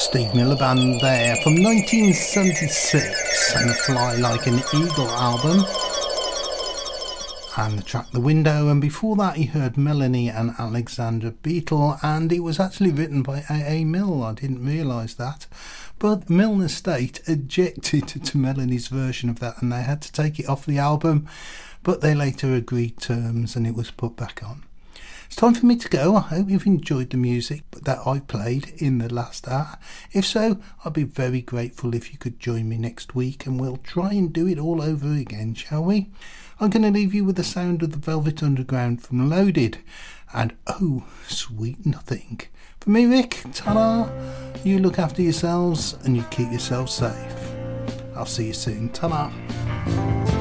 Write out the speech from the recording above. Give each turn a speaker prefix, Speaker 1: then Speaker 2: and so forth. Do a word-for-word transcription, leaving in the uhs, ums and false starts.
Speaker 1: Steve Miller Band there from nineteen seventy-six and the Fly Like an Eagle album and the track The Window, and before that you heard Melanie and Alexandra Beetle, and it was actually written by A A Milne. I didn't realise that, but Milne Estate objected to Melanie's version of that and they had to take it off the album, but they later agreed terms and it was put back on. It's time for me to go. I hope you've enjoyed the music that I played in the last hour. If so, I'd be very grateful if you could join me next week and we'll try and do it all over again, shall we? I'm going to leave you with the sound of the Velvet Underground from Loaded and Oh Sweet Nothing. For me, Rick, ta-da! You look after yourselves and you keep yourselves safe. I'll see you soon. Ta-da!